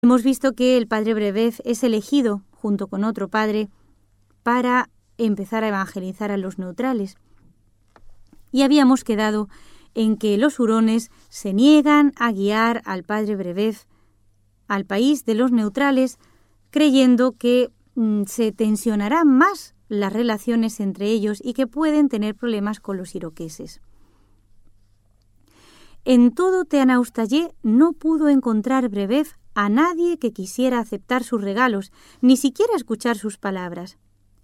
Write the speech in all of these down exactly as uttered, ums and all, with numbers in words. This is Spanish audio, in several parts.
Hemos visto que el padre Brebev es elegido, junto con otro padre, para empezar a evangelizar a los neutrales. Y habíamos quedado en que los hurones se niegan a guiar al padre Brebev al país de los neutrales, creyendo que mm, se tensionarán más las relaciones entre ellos y que pueden tener problemas con los iroqueses. En todo Teanaustayé no pudo encontrar Brebev a nadie que quisiera aceptar sus regalos, ni siquiera escuchar sus palabras.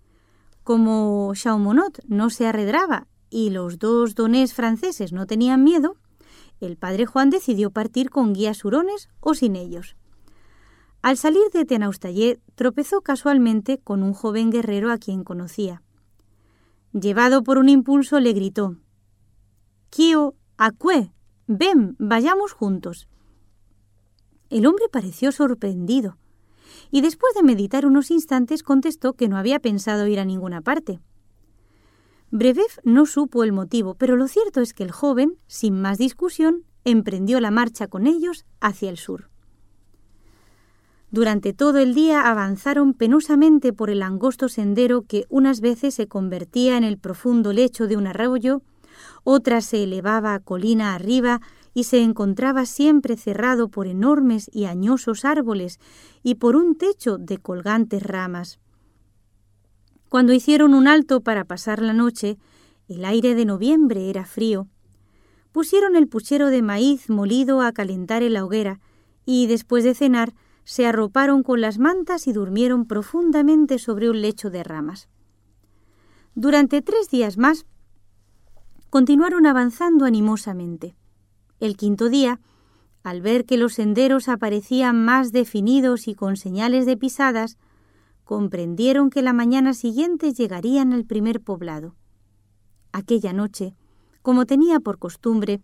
Como Chaumonot no se arredraba y los dos donés franceses no tenían miedo, el padre Juan decidió partir con guías hurones o sin ellos. Al salir de Teanaustayé tropezó casualmente con un joven guerrero a quien conocía. Llevado por un impulso le gritó: «Kio, acue, ven, vayamos juntos». El hombre pareció sorprendido y después de meditar unos instantes contestó que no había pensado ir a ninguna parte. Brebev no supo el motivo, pero lo cierto es que el joven, sin más discusión, emprendió la marcha con ellos hacia el sur. Durante todo el día avanzaron penosamente por el angosto sendero que unas veces se convertía en el profundo lecho de un arroyo, otras se elevaba colina arriba y se encontraba siempre cerrado por enormes y añosos árboles y por un techo de colgantes ramas. Cuando hicieron un alto para pasar la noche, el aire de noviembre era frío. Pusieron el puchero de maíz molido a calentar en la hoguera y, después de cenar, se arroparon con las mantas y durmieron profundamente sobre un lecho de ramas. Durante tres días más continuaron avanzando animosamente. El quinto día, al ver que los senderos aparecían más definidos y con señales de pisadas, comprendieron que la mañana siguiente llegarían al primer poblado. Aquella noche, como tenía por costumbre,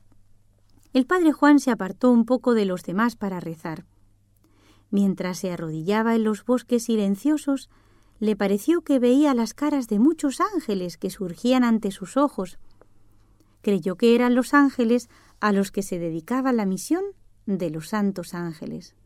el padre Juan se apartó un poco de los demás para rezar. Mientras se arrodillaba en los bosques silenciosos, le pareció que veía las caras de muchos ángeles que surgían ante sus ojos. Creyó que eran los ángeles a los que se dedicaba la misión de los santos ángeles.